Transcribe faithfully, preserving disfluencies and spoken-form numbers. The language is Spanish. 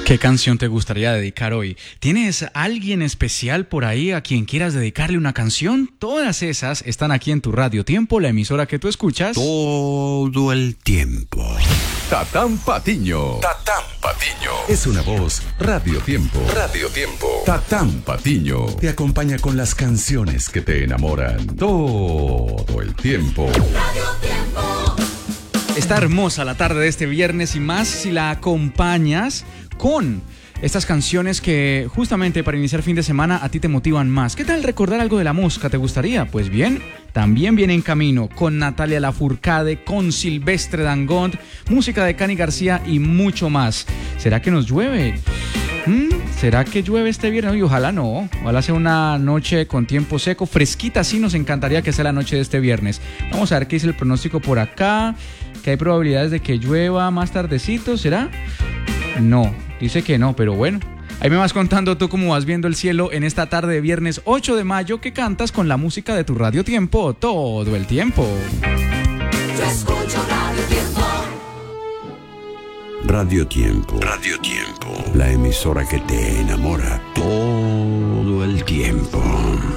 ¿Qué canción te gustaría dedicar hoy? ¿Tienes alguien especial por ahí a quien quieras dedicarle una canción? Todas esas están aquí en tu Radio Tiempo, la emisora que tú escuchas todo el tiempo. Tatán Patiño. Tatán Patiño. Es una voz Radio Tiempo. Radio Tiempo. Tatán Patiño. Te acompaña con las canciones que te enamoran todo el tiempo. Radio Tiempo. Está hermosa la tarde de este viernes y más si la acompañas con estas canciones que justamente para iniciar fin de semana a ti te motivan más. ¿Qué tal recordar algo de la mosca? ¿Te gustaría? Pues bien, también viene en camino con Natalia Lafourcade, con Silvestre Dangond, música de Cani García y mucho más. ¿Será que nos llueve? ¿Mm? ¿Será que llueve este viernes? Y ojalá no, ojalá sea una noche con tiempo seco, fresquita, sí nos encantaría que sea la noche de este viernes. Vamos a ver qué dice el pronóstico por acá, que hay probabilidades de que llueva más tardecito, ¿será? No, dice que no, pero bueno. Ahí me vas contando tú cómo vas viendo el cielo en esta tarde de viernes ocho de mayo que cantas con la música de tu Radio Tiempo todo el tiempo. Yo escucho Radio Tiempo. Radio Tiempo. Radio Tiempo. La emisora que te enamora todo el tiempo.